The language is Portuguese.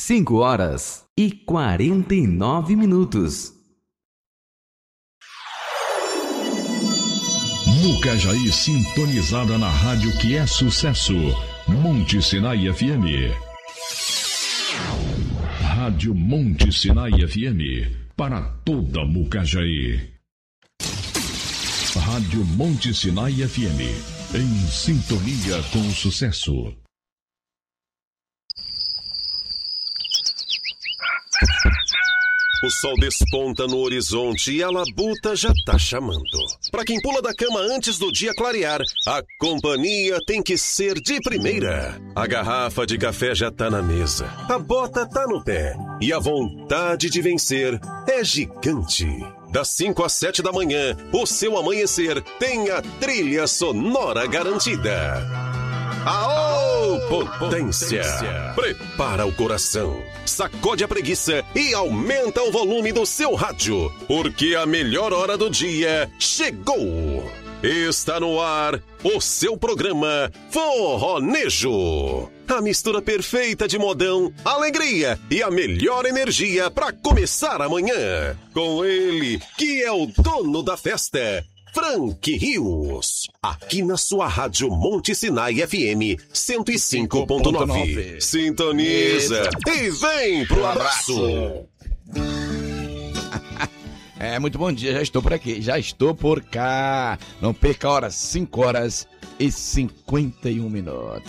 5h49. Mucajaí sintonizada na rádio que é sucesso. Monte Sinai FM. Rádio Monte Sinai FM. Para toda Mucajaí. Rádio Monte Sinai FM. Em sintonia com o sucesso. O sol desponta no horizonte e a labuta já tá chamando. Pra quem pula da cama antes do dia clarear, a companhia tem que ser de primeira. A garrafa de café já tá na mesa, a bota tá no pé e a vontade de vencer é gigante. Das 5 às 7 da manhã, o seu amanhecer tem a trilha sonora garantida. Aô, potência! Prepara o coração, sacode a preguiça e aumenta o volume do seu rádio, porque a melhor hora do dia chegou! Está no ar o seu programa Forronejo. A mistura perfeita de modão, alegria e a melhor energia para começar amanhã. Com ele, que é o dono da festa, Frank Rios, aqui na sua rádio Monte Sinai FM 105.9. Sintoniza e vem pro abraço. Muito bom dia, já estou por aqui, já estou por cá. Não perca a hora, 5h51.